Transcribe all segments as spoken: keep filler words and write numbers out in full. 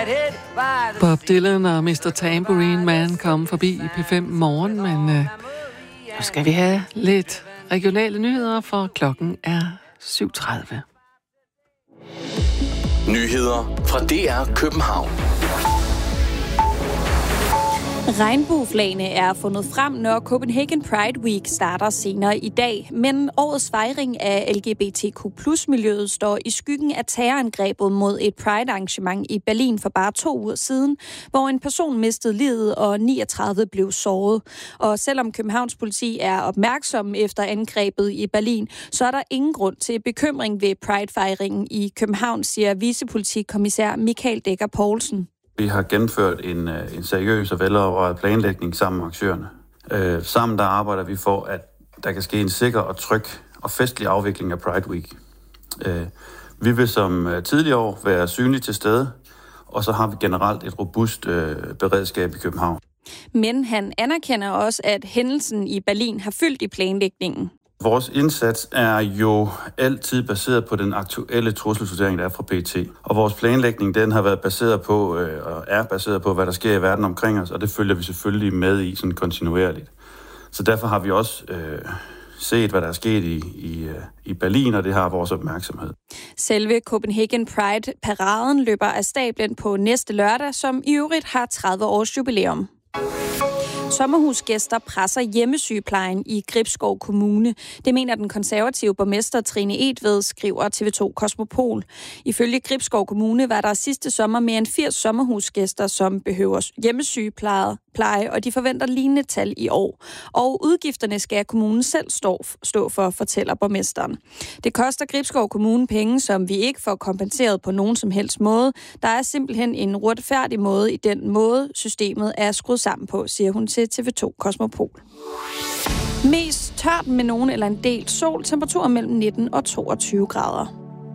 Bob Dylan og mister Tambourine Man kom forbi i P fem morgen, men øh, nu skal vi have lidt regionale nyheder, for klokken er syv tredive. Nyheder fra D R København. Regnbueflagene er fundet frem, når Copenhagen Pride Week starter senere i dag. Men årets fejring af L G B T Q plus miljøet står i skyggen af terrorangrebet mod et Pride-arrangement i Berlin for bare to uger siden, hvor en person mistede livet og niogtredive blev såret. Og selvom Københavns politi er opmærksom efter angrebet i Berlin, så er der ingen grund til bekymring ved Pride-fejringen i København, siger vicepolitikommissær Michael Dækker Poulsen. Vi har gennemført en, en seriøs og velovervejet planlægning sammen med aktørerne. Øh, sammen der arbejder vi for, at der kan ske en sikker og tryg og festlig afvikling af Pride Week. Øh, vi vil som tidligere år være synlige til stede, og så har vi generelt et robust øh, beredskab i København. Men han anerkender også, at hændelsen i Berlin har fyldt i planlægningen. Vores indsats er jo altid baseret på den aktuelle trusselsvurdering, der er fra P E T. Og vores planlægning, den har været baseret på, øh, og er baseret på, hvad der sker i verden omkring os, og det følger vi selvfølgelig med i sådan kontinuerligt. Så derfor har vi også øh, set, hvad der er sket i, i, i Berlin, og det har vores opmærksomhed. Selve Copenhagen Pride-paraden løber af stablen på næste lørdag, som i øvrigt har tredive års jubilæum. Sommerhusgæster presser hjemmesygeplejen i Gribskov Kommune. Det mener den konservative borgmester Trine Edved, skriver T V to Kosmopol. Ifølge Gribskov Kommune var der sidste sommer mere end firs sommerhusgæster, som behøver hjemmesygepleje, og de forventer lignende tal i år. Og udgifterne skal kommunen selv stå, stå for, fortæller borgmesteren. Det koster Gribskov Kommune penge, som vi ikke får kompenseret på nogen som helst måde. Der er simpelthen en uretfærdig måde i den måde, systemet er skruet sammen på, siger hun til T V to Kosmopol. Mest tørt med nogen eller en del sol, temperaturer mellem nitten og toogtyve grader.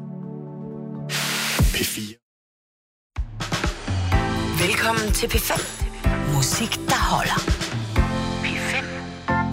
P fire. Velkommen til P fem. Musik, der holder.